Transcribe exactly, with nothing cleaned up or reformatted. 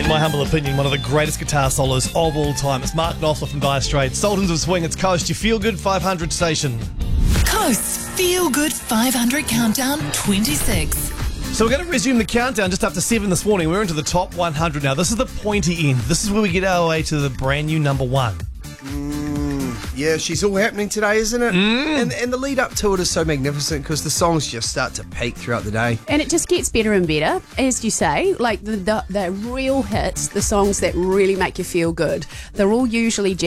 my humble opinion, one of the greatest guitar solos of all time. It's Mark Knopfler from Dire Straits. Sultans of Swing, it's Coast, your feel-good five hundred station. Coast's Feel Good five hundred Countdown twenty-six. So we're going to resume the countdown just after seven this morning. We're into the top one hundred now. This is the pointy end. This is where we get our way to the brand new number one. Yeah, she's all happening today, isn't it? Mm. And, and the lead up to it is so magnificent because the songs just start to peak throughout the day. And it just gets better and better, as you say. Like the, the, the real hits, the songs that really make you feel good, they're all usually